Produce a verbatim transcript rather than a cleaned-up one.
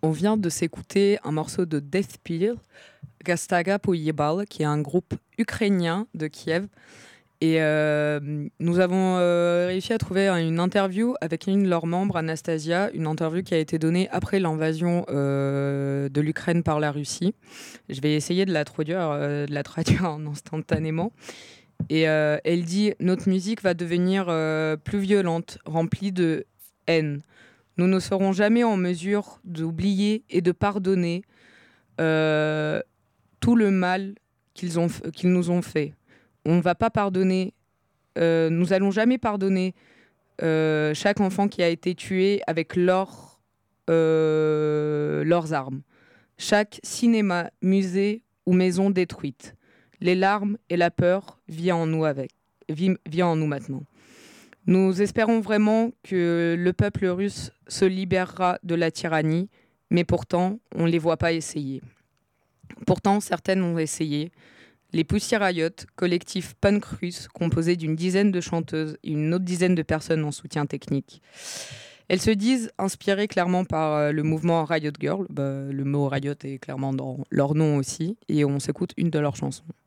On vient de s'écouter un morceau de Deathpeel, Gastaga Pojebal, qui est un groupe ukrainien de Kiev. Et euh, nous avons euh, réussi à trouver une interview avec une de leurs membres, Anastasia, une interview qui a été donnée après l'invasion euh, de l'Ukraine par la Russie. Je vais essayer de la traduire, euh, de la traduire en instantanément. Et euh, elle dit « Notre musique va devenir euh, plus violente, remplie de haine. Nous ne serons jamais en mesure d'oublier et de pardonner euh, tout le mal qu'ils ont, qu'ils nous ont fait. On ne va pas pardonner, euh, nous allons jamais pardonner euh, chaque enfant qui a été tué avec leur, euh, leurs armes. Chaque cinéma, musée ou maison détruite. Les larmes et la peur vivent en nous avec, vivent, vivent en nous maintenant. Nous espérons vraiment que le peuple russe se libérera de la tyrannie, mais pourtant, on ne les voit pas essayer. Pourtant, certaines ont essayé. Les Pussy Riot, collectif punk russe composé d'une dizaine de chanteuses et une autre dizaine de personnes en soutien technique. Elles se disent inspirées clairement par le mouvement Riot Girl. Bah, le mot Riot est clairement dans leur nom aussi. Et on s'écoute une de leurs chansons.